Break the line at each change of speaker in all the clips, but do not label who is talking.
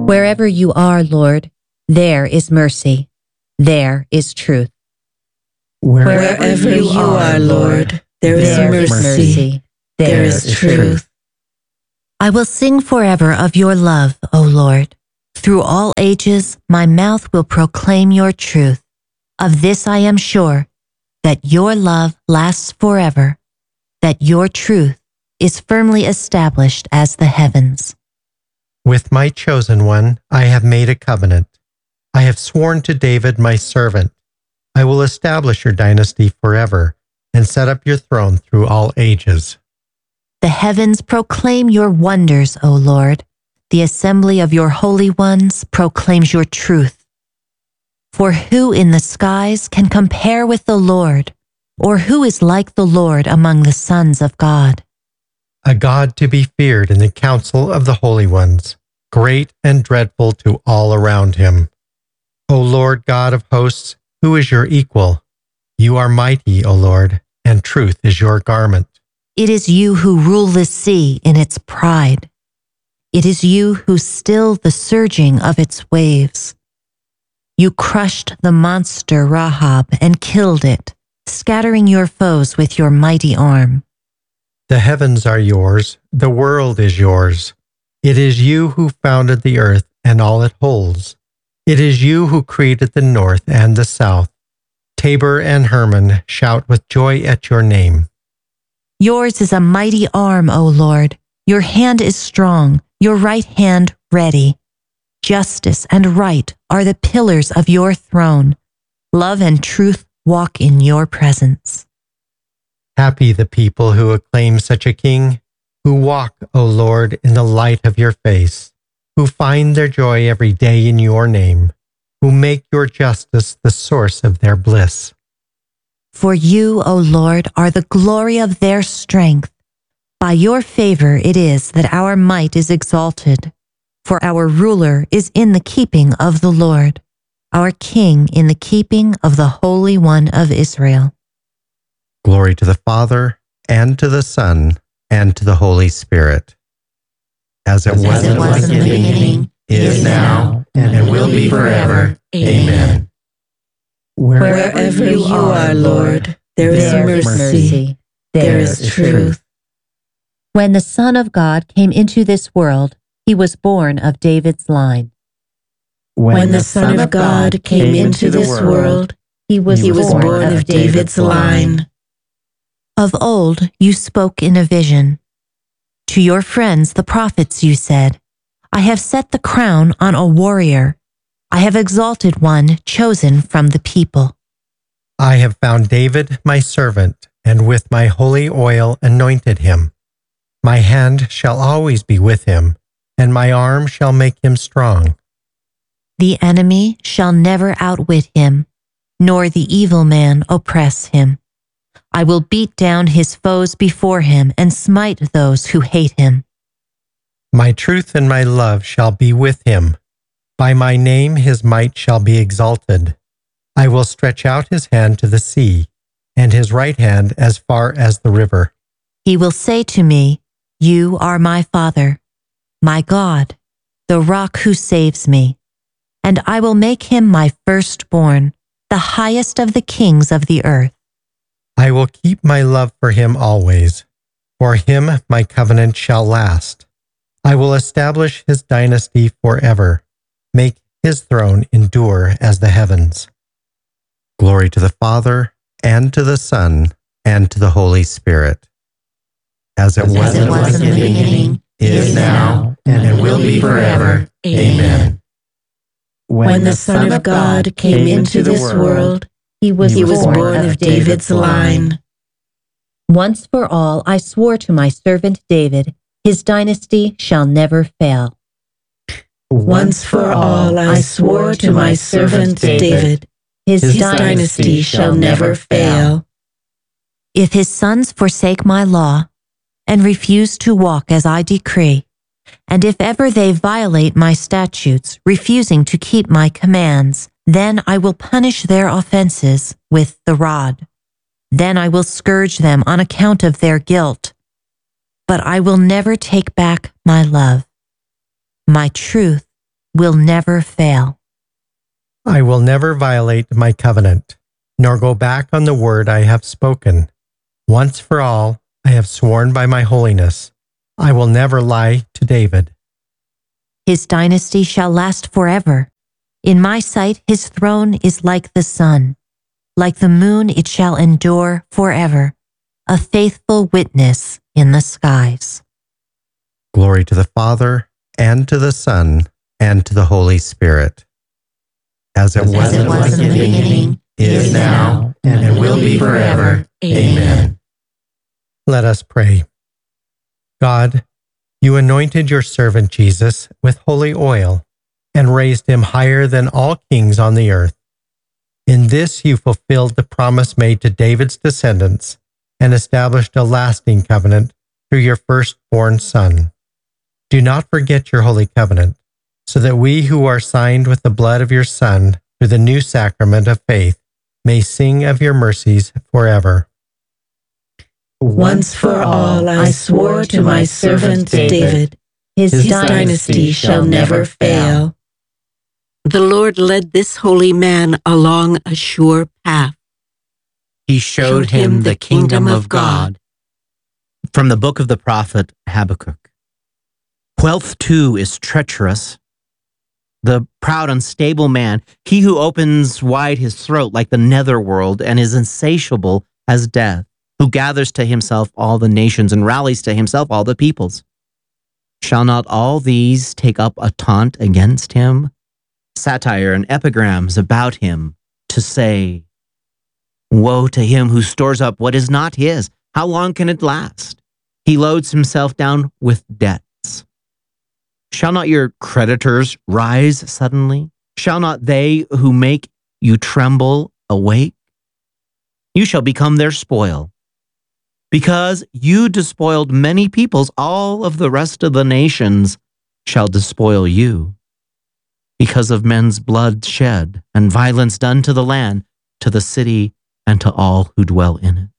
Wherever you are, Lord, there is mercy, there is truth.
Wherever you are, Lord, there is mercy, there is truth.
I will sing forever of your love, O Lord. Through all ages, my mouth will proclaim your truth. Of this I am sure, that your love lasts forever, that your truth is firmly established as the heavens.
With my chosen one, I have made a covenant. I have sworn to David, my servant. I will establish your dynasty forever and set up your throne through all ages.
The heavens proclaim your wonders, O Lord. The assembly of your holy ones proclaims your truth. For who in the skies can compare with the Lord, or who is like the Lord among the sons of God?
A God to be feared in the council of the holy ones, great and dreadful to all around him. O Lord God of hosts, who is your equal? You are mighty, O Lord, and truth is your garment.
It is you who rule the sea in its pride. It is you who still the surging of its waves. You crushed the monster Rahab and killed it, scattering your foes with your mighty arm.
The heavens are yours, the world is yours. It is you who founded the earth and all it holds. It is you who created the north and the south. Tabor and Hermon shout with joy at your name.
Yours is a mighty arm, O Lord. Your hand is strong, your right hand ready. Justice and right are the pillars of your throne. Love and truth walk in your presence.
Happy the people who acclaim such a king, who walk, O Lord, in the light of your face, who find their joy every day in your name, who make your justice the source of their bliss.
For you, O Lord, are the glory of their strength. By your favor it is that our might is exalted. For our ruler is in the keeping of the Lord, our king in the keeping of the Holy One of Israel.
Glory to the Father, and to the Son, and to the Holy Spirit. As it was in the beginning, is now, and will be forever. Amen.
Wherever you are, Lord, there is mercy, there is truth.
When the Son of God came into this world, he was born of David's line.
When the Son of God came into this world, he was born of David's line.
Of old you spoke in a vision. To your friends, the prophets, you said, I have set the crown on a warrior. I have exalted one chosen from the people.
I have found David, my servant, and with my holy oil anointed him. My hand shall always be with him, and my arm shall make him strong.
The enemy shall never outwit him, nor the evil man oppress him. I will beat down his foes before him and smite those who hate him.
My truth and my love shall be with him. By my name his might shall be exalted. I will stretch out his hand to the sea, and his right hand as far as the river.
He will say to me, You are my Father, my God, the rock who saves me. And I will make him my firstborn, the highest of the kings of the earth.
I will keep my love for him always. For him my covenant shall last. I will establish his dynasty forever, make his throne endure as the heavens. Glory to the Father, and to the Son, and to the Holy Spirit. As it was in the beginning, is now, and will be forever. Amen.
When the Son of God came into this world, he was born of David's line.
Once for all I swore to my servant David, his dynasty shall never fail.
Once for all I swore to my servant David, his dynasty shall never fail.
If his sons forsake my law, and refuse to walk as I decree, and if ever they violate my statutes, refusing to keep my commands, then I will punish their offenses with the rod. Then I will scourge them on account of their guilt. But I will never take back my love. My truth will never fail.
I will never violate my covenant, nor go back on the word I have spoken. Once for all, I have sworn by my holiness. I will never lie to David.
His dynasty shall last forever. In my sight, his throne is like the sun. Like the moon, it shall endure forever, a faithful witness in the skies.
Glory to the Father, and to the Son, and to the Holy Spirit. As it was in the beginning, is now, and will be forever. Amen. Let us pray. God, you anointed your servant Jesus with holy oil and raised him higher than all kings on the earth. In this you fulfilled the promise made to David's descendants and established a lasting covenant through your firstborn Son. Do not forget your holy covenant, so that we who are signed with the blood of your Son through the new sacrament of faith may sing of your mercies forever.
Once for all I swore to my servant David, his dynasty shall never fail. The Lord led this holy man along a sure path.
He showed him the kingdom of God. From the book of the prophet Habakkuk. Wealth too is treacherous. The proud, unstable man, he who opens wide his throat like the netherworld and is insatiable as death, who gathers to himself all the nations and rallies to himself all the peoples. Shall not all these take up a taunt against him? Satire and epigrams about him to say, woe to him who stores up what is not his. How long can it last? He loads himself down with debts. Shall not your creditors rise suddenly? Shall not they who make you tremble awake? You shall become their spoil. Because you despoiled many peoples, all of the rest of the nations shall despoil you. Because of men's blood shed and violence done to the land, to the city, and to all who dwell in it.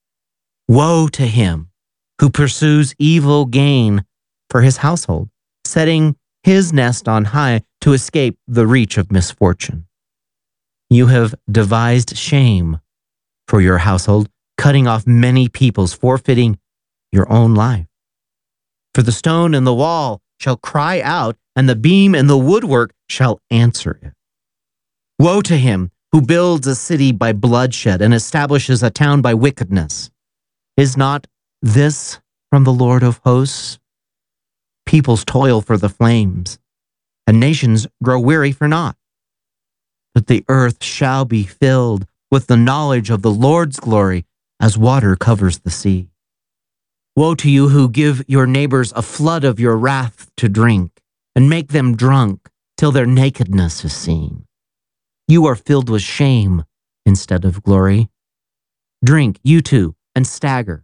Woe to him who pursues evil gain for his household, setting his nest on high to escape the reach of misfortune. You have devised shame for your household, cutting off many peoples, forfeiting your own life. For the stone and the wall shall cry out, and the beam and the woodwork shall answer it. Woe to him who builds a city by bloodshed and establishes a town by wickedness. Is not this from the Lord of hosts? Peoples toil for the flames, and nations grow weary for naught. But the earth shall be filled with the knowledge of the Lord's glory as water covers the sea. Woe to you who give your neighbors a flood of your wrath to drink, and make them drunk till their nakedness is seen. You are filled with shame instead of glory. Drink, you too, and stagger.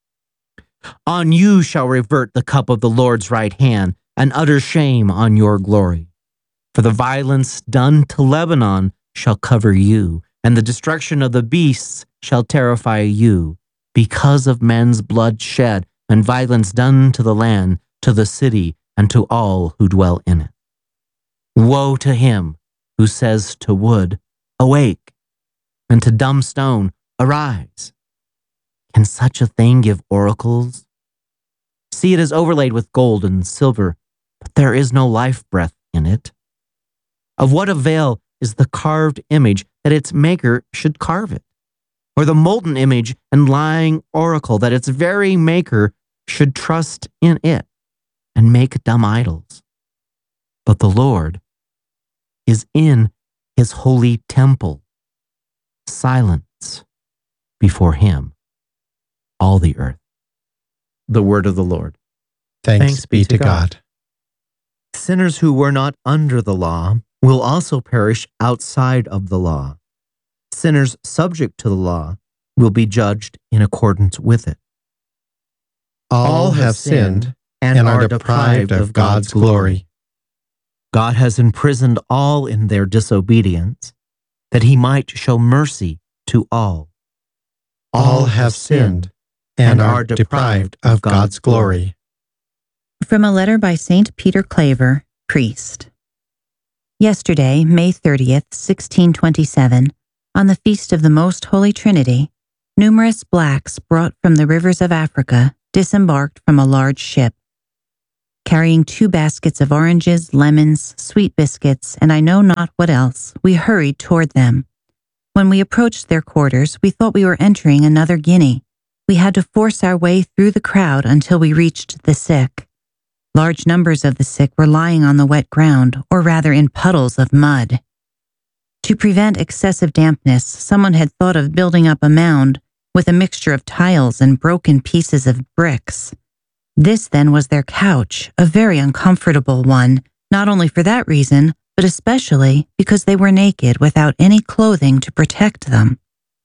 On you shall revert the cup of the Lord's right hand, and utter shame on your glory. For the violence done to Lebanon shall cover you, and the destruction of the beasts shall terrify you, because of men's blood shed and violence done to the land, to the city, and to all who dwell in it. Woe to him who says to wood, awake, and to dumb stone, arise. Can such a thing give oracles? See, it is overlaid with gold and silver, but there is no life breath in it. Of what avail is the carved image that its maker should carve it? Or the molten image and lying oracle that its very maker should trust in it and make dumb idols? But the Lord is in his holy temple. Silence before him all the earth. The word of the Lord.
Thanks be to God.
Sinners who were not under the law will also perish outside of the law. Sinners subject to the law will be judged in accordance with it.
All have sinned and are deprived of God's glory.
God has imprisoned all in their disobedience, that he might show mercy to all.
All have sinned and are deprived of God's glory.
From a letter by St. Peter Claver, priest. Yesterday, May 30th, 1627, on the Feast of the Most Holy Trinity, numerous blacks brought from the rivers of Africa disembarked from a large ship. Carrying 2 baskets of oranges, lemons, sweet biscuits, and I know not what else, we hurried toward them. When we approached their quarters, we thought we were entering another Guinea. We had to force our way through the crowd until we reached the sick. Large numbers of the sick were lying on the wet ground, or rather in puddles of mud. To prevent excessive dampness, someone had thought of building up a mound with a mixture of tiles and broken pieces of bricks. This then was their couch, a very uncomfortable one, not only for that reason, but especially because they were naked without any clothing to protect them.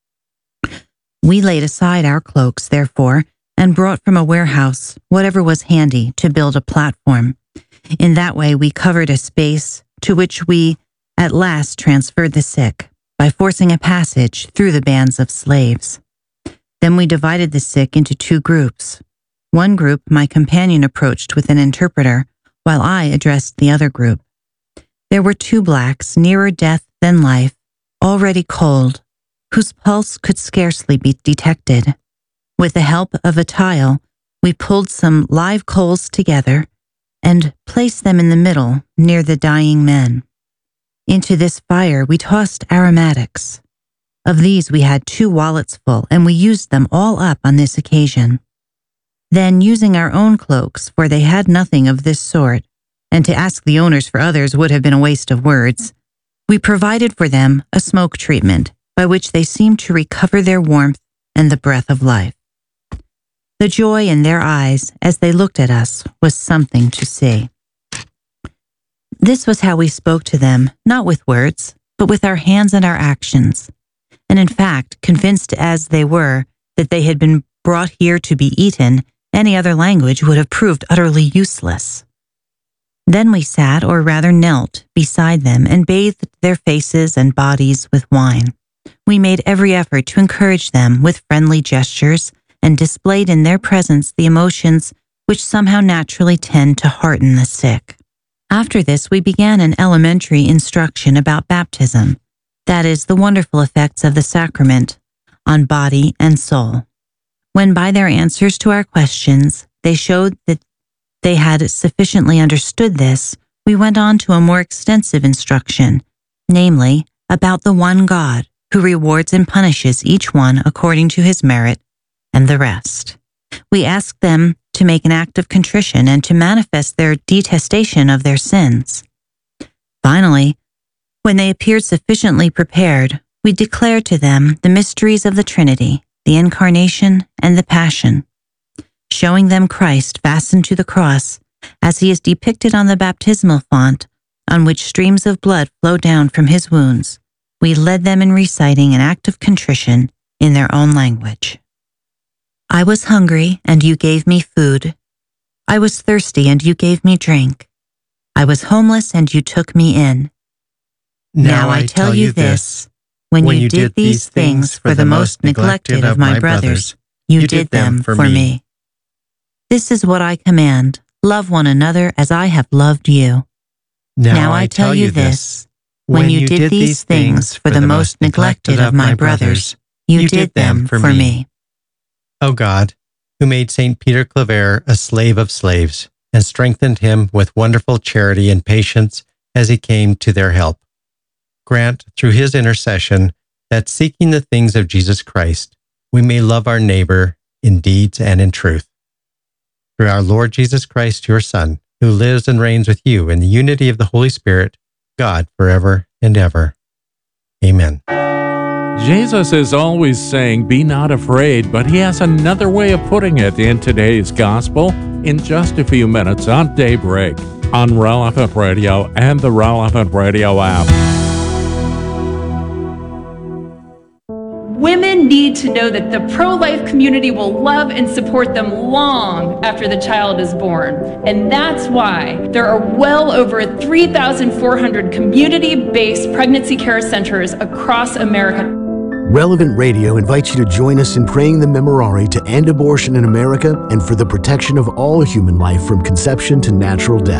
We laid aside our cloaks, therefore, and brought from a warehouse whatever was handy to build a platform. In that way, we covered a space to which we at last transferred the sick by forcing a passage through the bands of slaves. Then we divided the sick into 2 groups. One group my companion approached with an interpreter, while I addressed the other group. There were 2 blacks nearer death than life, already cold, whose pulse could scarcely be detected. With the help of a tile, we pulled some live coals together and placed them in the middle near the dying men. Into this fire we tossed aromatics. Of these we had 2 wallets full, and we used them all up on this occasion. Then, using our own cloaks, for they had nothing of this sort, and to ask the owners for others would have been a waste of words, we provided for them a smoke treatment by which they seemed to recover their warmth and the breath of life. The joy in their eyes as they looked at us was something to see. This was how we spoke to them, not with words, but with our hands and our actions. And in fact, convinced as they were that they had been brought here to be eaten, any other language would have proved utterly useless. Then we sat, or rather knelt, beside them and bathed their faces and bodies with wine. We made every effort to encourage them with friendly gestures and displayed in their presence the emotions which somehow naturally tend to hearten the sick. After this, we began an elementary instruction about baptism, that is, the wonderful effects of the sacrament on body and soul. When by their answers to our questions, they showed that they had sufficiently understood this, we went on to a more extensive instruction, namely, about the one God, who rewards and punishes each one according to his merit, and the rest. We asked them to make an act of contrition and to manifest their detestation of their sins. Finally, when they appeared sufficiently prepared, we declared to them the mysteries of the Trinity, the Incarnation, and the Passion. Showing them Christ fastened to the cross, as he is depicted on the baptismal font, on which streams of blood flow down from his wounds, we led them in reciting an act of contrition in their own language. I was hungry, and you gave me food. I was thirsty, and you gave me drink. I was homeless, and you took me in. Now I tell you this, when you did these things for the most neglected of my brothers, you did them for me. This is what I command, love one another as I have loved you. Now I tell you this, when you did these things for the most neglected of my brothers, you did them for me.
O God, who made St. Peter Claver a slave of slaves, and strengthened him with wonderful charity and patience as he came to their help, grant through his intercession that, seeking the things of Jesus Christ, we may love our neighbor in deeds and in truth. Through our Lord Jesus Christ, your Son, who lives and reigns with you in the unity of the Holy Spirit, God, forever and ever. Amen.
Jesus is always saying, be not afraid, but he has another way of putting it in today's gospel in just a few minutes on Daybreak on Relevant Radio and the Relevant Radio app.
Women need to know that the pro-life community will love and support them long after the child is born. And that's why there are well over 3,400 community-based pregnancy care centers across America.
Relevant Radio invites you to join us in praying the Memorare to end abortion in America and for the protection of all human life from conception to natural death.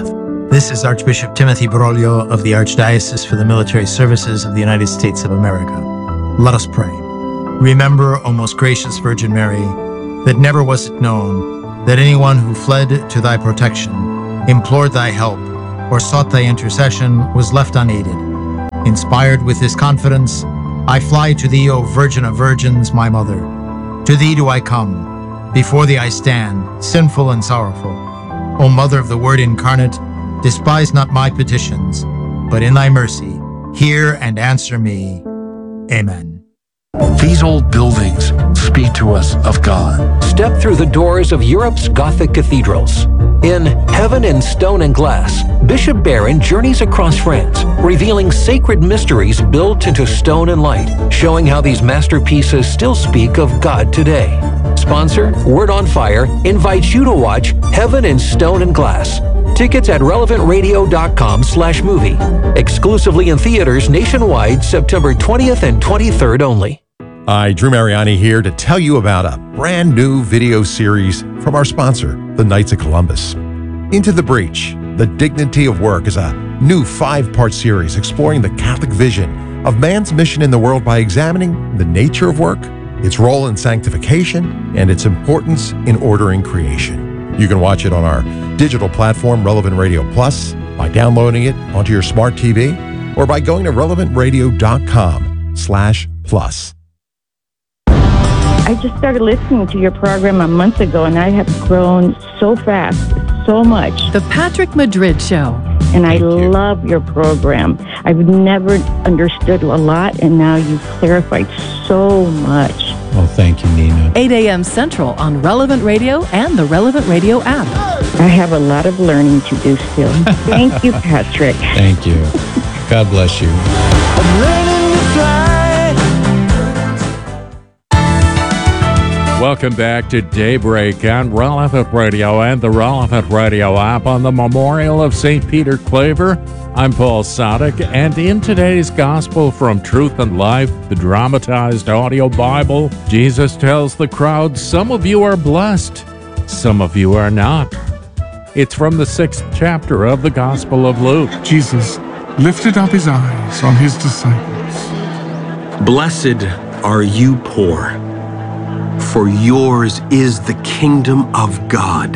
This is Archbishop Timothy Broglio of the Archdiocese for the Military Services of the United States of America. Let us pray. Remember, O most gracious Virgin Mary, that never was it known that anyone who fled to thy protection, implored thy help, or sought thy intercession was left unaided. Inspired with this confidence, I fly to thee, O Virgin of Virgins, my Mother. To thee do I come. Before thee I stand, sinful and sorrowful. O Mother of the Word incarnate, despise not my petitions, but in thy mercy, hear and answer me. Amen.
These old buildings speak to us of God.
Step through the doors of Europe's Gothic cathedrals. In Heaven in Stone and Glass, Bishop Barron journeys across France, revealing sacred mysteries built into stone and light, showing how these masterpieces still speak of God today. Sponsor, Word on Fire, invites you to watch Heaven in Stone and Glass. Tickets at relevantradio.com/movie. Exclusively in theaters nationwide, September 20th and 23rd only.
Hi, Drew Mariani here to tell you about a brand new video series from our sponsor, the Knights of Columbus. Into the Breach, The Dignity of Work is a new 5-part series exploring the Catholic vision of man's mission in the world by examining the nature of work, its role in sanctification, and its importance in ordering creation. You can watch it on our digital platform, Relevant Radio Plus, by downloading it onto your smart TV, or by going to relevantradio.com/plus.
I just started listening to your program a month ago, and I have grown so fast, so much.
The Patrick Madrid Show.
And I love your program. I've never understood a lot, and now you've clarified so much.
Well, thank you, Nina.
8 a.m. Central on Relevant Radio and the Relevant Radio app.
I have a lot of learning to do still. Thank you, Patrick.
Thank you. God bless you.
I'm learning to fly.
Welcome back to Daybreak on Relevant Radio and the Relevant Radio app on the Memorial of St. Peter Claver. I'm Paul Sadek, and in today's Gospel from Truth and Life, the dramatized audio Bible, Jesus tells the crowd, some of you are blessed, some of you are not. It's from the 6th chapter of the Gospel of Luke.
Jesus lifted up his eyes on his disciples.
Blessed are you poor, for yours is the kingdom of God.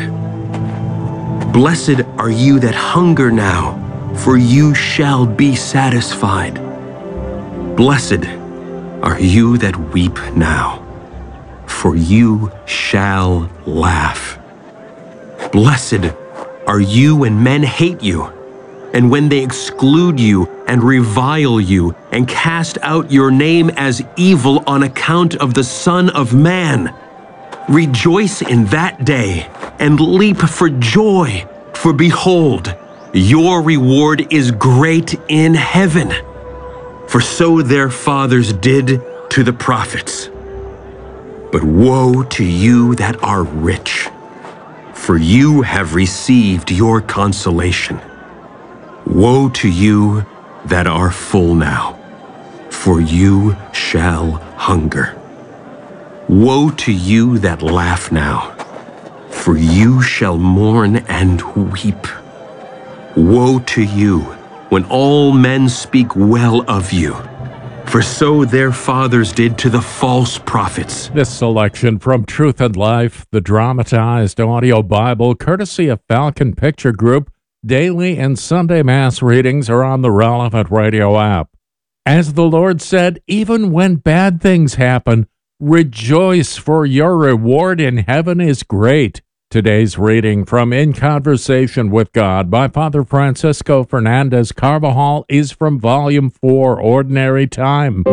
Blessed are you that hunger now, for you shall be satisfied. Blessed are you that weep now, for you shall laugh. Blessed are you when men hate you, and when they exclude you and revile you and cast out your name as evil on account of the Son of Man. Rejoice in that day and leap for joy, for behold, your reward is great in heaven. For so their fathers did to the prophets. But woe to you that are rich, for you have received your consolation. Woe to you that are full now, for you shall hunger. Woe to you that laugh now, for you shall mourn and weep. Woe to you when all men speak well of you, for so their fathers did to the false prophets.
This selection from Truth and Life, the dramatized audio Bible, courtesy of Falcon Picture Group. Daily and Sunday Mass readings are on the Relevant Radio app. As the Lord said, even when bad things happen, rejoice, for your reward in heaven is great. Today's reading from In Conversation with God by Father Francisco Fernandez Carvajal is from Volume 4, Ordinary Time.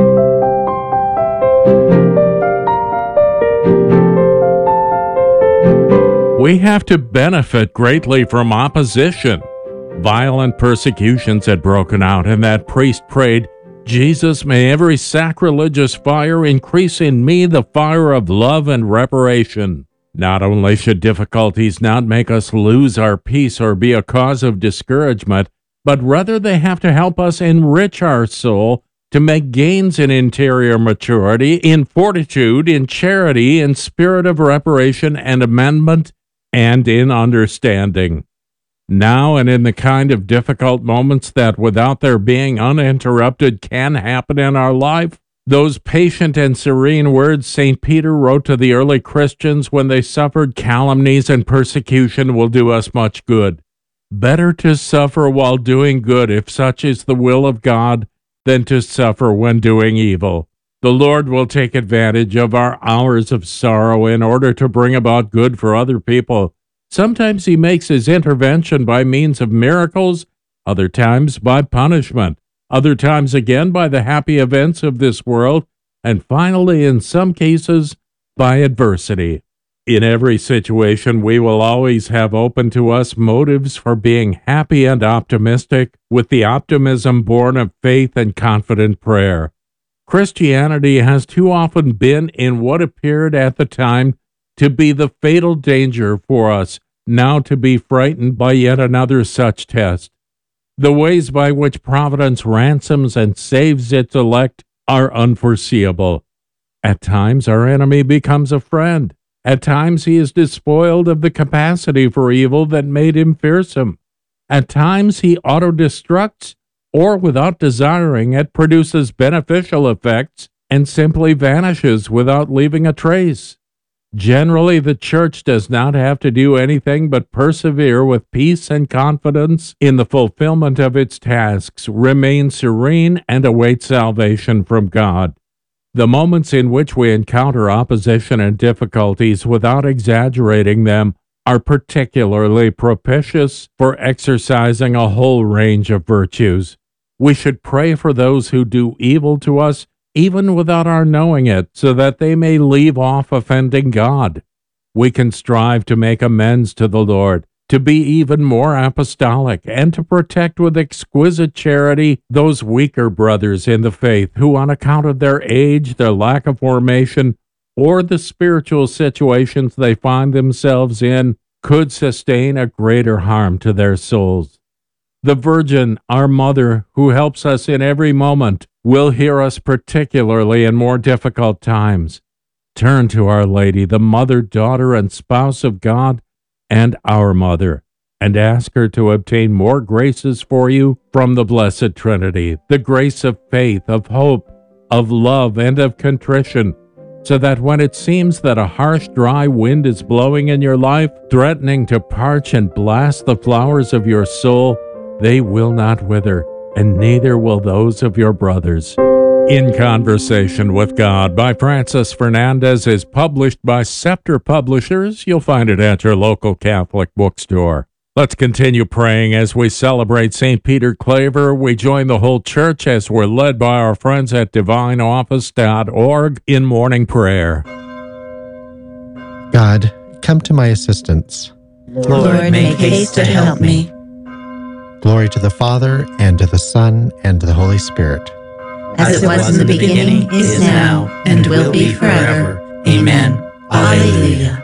We have to benefit greatly from opposition. Violent persecutions had broken out, and that priest prayed, Jesus, may every sacrilegious fire increase in me the fire of love and reparation. Not only should difficulties not make us lose our peace or be a cause of discouragement, but rather they have to help us enrich our soul to make gains in interior maturity, in fortitude, in charity, in spirit of reparation and amendment, and in understanding. now and in the kind of difficult moments that without their being uninterrupted can happen in our life. Those patient and serene words St. Peter wrote to the early Christians when they suffered calumnies and persecution will do us much good. Better to suffer while doing good, if such is the will of God, than to suffer when doing evil. The Lord will take advantage of our hours of sorrow in order to bring about good for other people. Sometimes he makes his intervention by means of miracles, other times by punishment, other times again by the happy events of this world, and finally, in some cases, by adversity. In every situation, we will always have open to us motives for being happy and optimistic, with the optimism born of faith and confident prayer. Christianity has too often been in what appeared at the time to be the fatal danger for us, now to be frightened by yet another such test. The ways by which Providence ransoms and saves its elect are unforeseeable. At times our enemy becomes a friend. At times he is despoiled of the capacity for evil that made him fearsome. At times he autodestructs, or without desiring it, produces beneficial effects and simply vanishes without leaving a trace. Generally, the Church does not have to do anything but persevere with peace and confidence in the fulfillment of its tasks, remain serene, and await salvation from God. The moments in which we encounter opposition and difficulties without exaggerating them are particularly propitious for exercising a whole range of virtues. We should pray for those who do evil to us, even without our knowing it, so that they may leave off offending God. We can strive to make amends to the Lord, to be even more apostolic, and to protect with exquisite charity those weaker brothers in the faith who, on account of their age, their lack of formation, or the spiritual situations they find themselves in, could sustain a greater harm to their souls. The Virgin, our Mother, who helps us in every moment, will hear us particularly in more difficult times. Turn to Our Lady, the Mother, Daughter, and Spouse of God, and our Mother, and ask her to obtain more graces for you from the Blessed Trinity, the grace of faith, of hope, of love, and of contrition, so that when it seems that a harsh, dry wind is blowing in your life, threatening to parch and blast the flowers of your soul, they will not wither, and neither will those of your brothers. In Conversation with God by Francis Fernandez is published by Scepter Publishers. You'll find it at your local Catholic bookstore. Let's continue praying as we celebrate St. Peter Claver. We join the whole church as we're led by our friends at divineoffice.org in morning prayer.
God, come to my assistance.
Lord, make haste to help me.
Glory to the Father, and to the Son, and to the Holy Spirit.
As it was in the beginning, is now, and will be forever. Amen. Alleluia.